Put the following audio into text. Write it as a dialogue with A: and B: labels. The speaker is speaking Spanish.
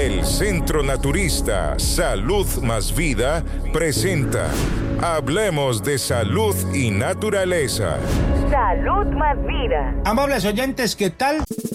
A: El Centro Naturista Salud Más Vida presenta Hablemos de Salud y Naturaleza.
B: Salud Más Vida.
C: Amables oyentes, ¿qué tal?